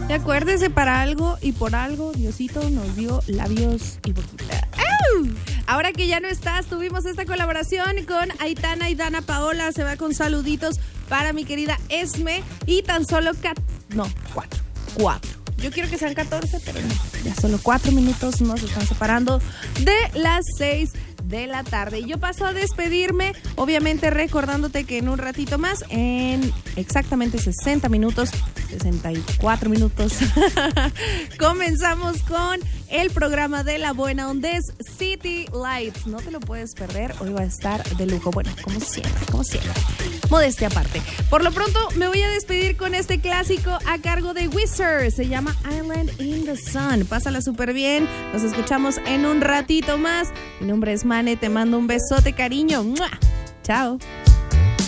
Y acuérdese, para algo y por algo, Diosito nos dio labios y boquita. ¡Au! Ahora que ya no estás, tuvimos esta colaboración con Aitana y Dana Paola. Se va con saluditos para mi querida Esme. Y tan solo 4. Yo quiero que sean 14, pero no. Ya solo 4 minutos nos están separando de las 6 de la tarde. Y yo paso a despedirme, obviamente recordándote que en un ratito más, en exactamente 64 minutos, comenzamos con el programa de La Buena Onda City Lights. No te lo puedes perder, hoy va a estar de lujo. Bueno, como siempre. Modestia aparte. Por lo pronto me voy a despedir con este clásico a cargo de Wizard. Se llama Island in the Sun. Pásala súper bien. Nos escuchamos en un ratito más. Mi nombre es Mane. Te mando un besote, cariño. ¡Mua! Chao.